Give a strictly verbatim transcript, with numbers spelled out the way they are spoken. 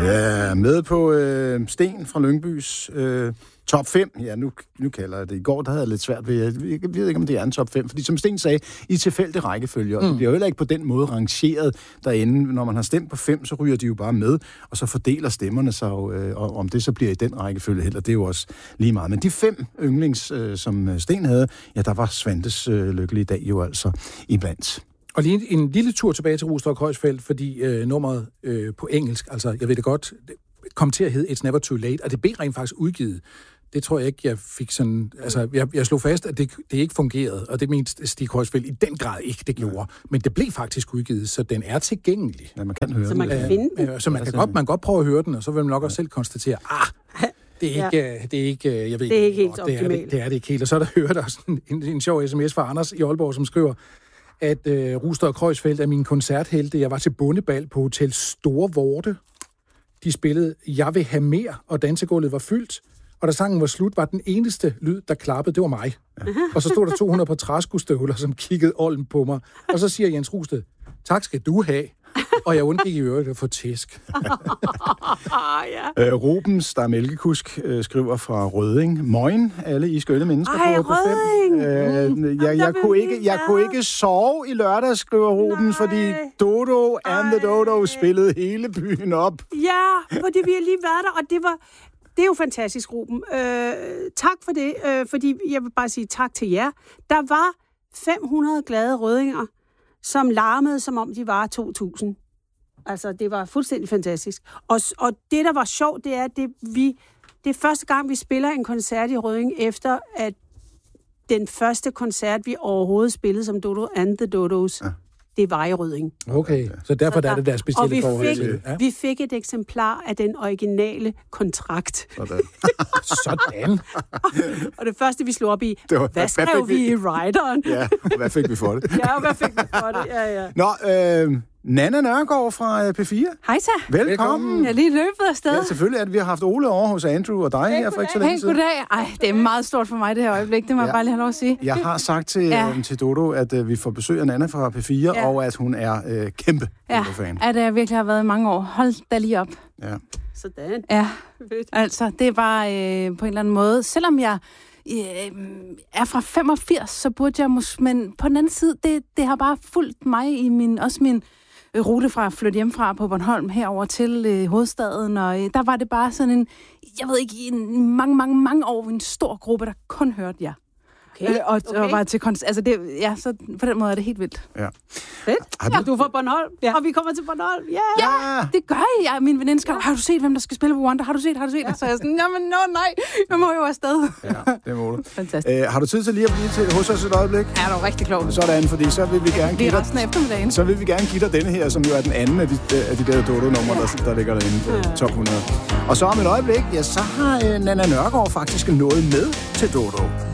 Ja, med på øh, Sten fra Lyngbys øh, top fem. Ja, nu, nu kalder jeg det. I går, der havde jeg lidt svært ved, jeg, jeg ved ikke, om det er en top fem, fordi som Sten sagde, i tilfældig rækkefølge, og mm. det bliver jo heller ikke på den måde rangeret derinde. Når man har stemt på fem, så ryger de jo bare med, og så fordeler stemmerne sig jo, øh, og om det så bliver i den rækkefølge heller, det er jo også lige meget. Men de fem yndlings, øh, som Sten havde, ja, der var Svantes øh, lykkelige dag jo altså iblandt. Og lige en lille tur tilbage til Rustock Højsfeldt, fordi øh, nummeret øh, på engelsk, altså jeg ved det godt, kom til at hedde It's Never Too Late, og det blev rent faktisk udgivet. Det tror jeg ikke, jeg fik sådan... Altså, jeg, jeg slog fast, at det, det ikke fungerede, og det mente Stig Højsfeldt i den grad ikke, det gjorde. Men det blev faktisk udgivet, så den er tilgængelig. Ja, man kan høre så man den. kan finde den. Øh, så man kan, godt, man kan godt prøve at høre den, og så vil man nok også selv konstatere, ah, det er ikke, ja. det er ikke, jeg ved det er ikke ikke, helt det er det, det er det ikke helt. Og så er der hørt også en, en, en sjov sms fra Anders i Aalborg, som skriver, at øh, Rustock Højsfeldt er min koncerthelte. Jeg var til bondebal på Hotel Store Vorte. De spillede Jeg vil have mere, og dansegulvet var fyldt. Og da sangen var slut, var den eneste lyd, der klappede, det var mig. Ja. Og så stod der to hundrede på træskostøvler, som kiggede olden på mig. Og så siger Jens Rusted, tak skal du have. Og jeg undgik i øvrigt at få tæsk. ja. øh, Rubens, der er mælkekusk, øh, skriver fra Rødding. Moin, alle I skønne mennesker. Ej, på Rødding! Øh, jeg, jeg, kunne ikke, jeg kunne ikke sove i lørdag, skriver Rubens, fordi Dodo and the Dodo spillede hele byen op. Ja, fordi vi har lige været der, og det var... Det er jo fantastisk, Ruben. Øh, tak for det, øh, fordi jeg vil bare sige tak til jer. Der var fem hundrede glade røddinger, som larmede, som om de var to tusind. Altså, det var fuldstændig fantastisk. Og, og det, der var sjovt, det er, at det, vi, det er første gang, vi spiller en koncert i Rødding, efter at den første koncert, vi overhovedet spillede som Dodo and the Dodos, ja. Det var i Rødding. Okay, så derfor så der, er det der specielle forhold. Og vi fik, ja. vi fik et eksemplar af den originale kontrakt. Sådan. Sådan. Og det første, vi slog op i, det var, hvad skrev hvad vi, vi i rideren? Ja, hvad fik vi for det? ja, og hvad fik vi for det? Ja, ja. Nå, øh, Nanna Nørgaard fra P fire. Hej så. Velkommen. Velkommen. Jeg er lige løbet afsted. Ja, selvfølgelig, at vi har haft Ole over hos Andrew og dig hey, her for ikke så længe hey, siden. Goddag. Ej, det er meget stort for mig det her øjeblik, det må ja. jeg bare lige have lov at sige. Jeg har sagt til, ja. øh, til Dodo, at øh, vi får besøg af Nanna fra P fire, ja. og at hun er øh, kæmpe ja. fan. Ja, det har virkelig har været i mange år. Hold da lige op. Ja. Sådan. Ja, altså, det er bare øh, på en eller anden måde. Selvom jeg øh, er fra femogfirs, så burde jeg måske... Men på den anden side, det, det har bare fulgt mig i min... Også min rute fra at flytte hjemmefra på Bornholm herover til øh, hovedstaden, og øh, der var det bare sådan en, jeg ved ikke, en mange, mange, mange år, en stor gruppe, der kun hørte jer. Okay. Øh, og, okay. og var til koncert. Altså det, ja, så på den måde er det helt vildt. Ja. Fedt. Har du... Ja, du er fra Bornholm, ja. Og vi kommer til Bornholm. Yeah. Ja, det gør jeg. Min veninde skal, har du set, hvem der skal spille på Wonder? Har du set, har du set? Ja. Så jeg er sådan, jamen, no, nej, jeg må jo afsted. Ja, det må du. Fantastisk. Æ, har du tid til lige at blive til hos os et øjeblik? Ja, du er rigtig klog. Sådan, fordi så vil vi gerne give dig... resten af eftermiddagen. Så vil vi gerne give dig denne her, som jo er den anden af de, af de der Dodo-numre, ja. der, der ligger derinde på ja. top hundrede. Og så om et øjeblik, ja, så har øh, Nanna Nørgaard faktisk noget med til Dodo.